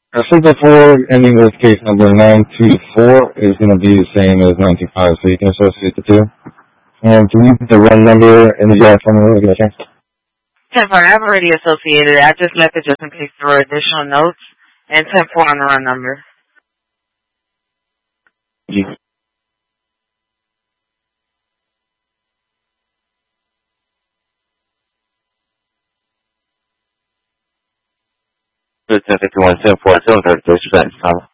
I said before, ending with case number 924 is going to be the same as 925, so you can associate the two. And can you put the run number in the yard for me when we get a chance? 10-4, I've already associated it. I just left it just in case there were additional notes. And 10-4 on the run number. Yeah. Good 1051, 10-4, 730,